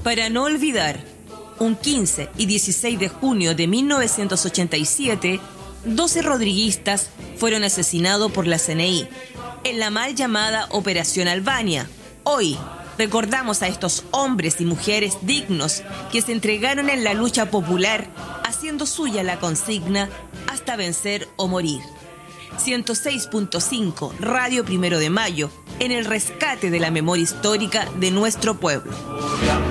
Para no olvidar, un 15 y 16 de junio de 1987, 12 rodriguistas fueron asesinados por la CNI en la mal llamada Operación Albania. Hoy recordamos a estos hombres y mujeres dignos que se entregaron en la lucha popular, haciendo suya la consigna hasta vencer o morir. 106.5 Radio Primero de Mayo, en el rescate de la memoria histórica de nuestro pueblo.